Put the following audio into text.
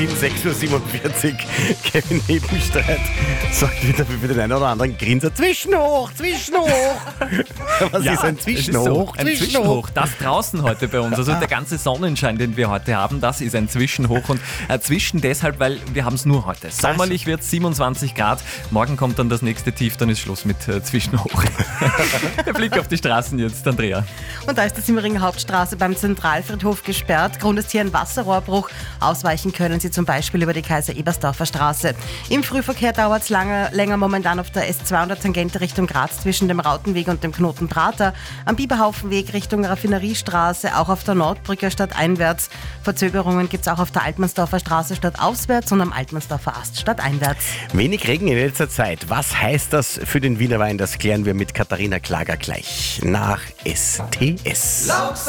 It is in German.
Wien, 6.47 Uhr. Kevin Hebenstreit sagt wieder für den einen oder anderen Grinser: Zwischenhoch. Was ist ein Zwischenhoch? Ein Zwischenhoch, das draußen heute bei uns. Also der ganze Sonnenschein, den wir heute haben, das ist ein Zwischenhoch. Und zwischen deshalb, weil wir haben es nur heute. Sommerlich wird 27 Grad. Morgen kommt dann das nächste Tief, dann ist Schluss mit Zwischenhoch. Der Blick auf die Straßen jetzt, Andrea. Und da ist die Simmeringer Hauptstraße beim Zentralfriedhof gesperrt. Grund ist hier ein Wasserrohrbruch. Ausweichen können Sie zum Beispiel über die Kaiser-Ebersdorfer Straße. Im Frühverkehr dauert es länger momentan auf der S200 Tangente Richtung Graz zwischen dem Rautenweg und dem Knoten Prater. Am Biberhaufenweg Richtung Raffineriestraße, auch auf der Nordbrücke stadteinwärts. Verzögerungen gibt es auch auf der Altmannsdorfer Straße stadtauswärts und am Altmannsdorfer Ast stadteinwärts. Wenig Regen in letzter Zeit. Was heißt das für den Wiener Wein? Das klären wir mit Katharina Klager gleich nach STS.